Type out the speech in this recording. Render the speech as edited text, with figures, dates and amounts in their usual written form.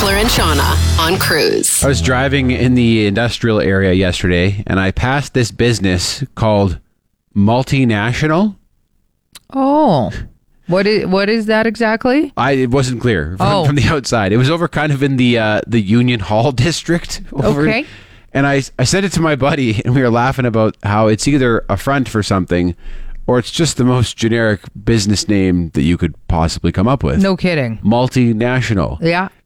Beckler and Shauna on Cruise. I was driving in the industrial area yesterday, and I passed this business called Multinational. Oh, what is that exactly? It wasn't clear from the outside. It was over kind of in the Union Hall district. Okay. And I sent it to my buddy, and we were laughing about how it's either a front for something, or it's just the most generic business name that you could possibly come up with. No kidding. Multinational. Yeah.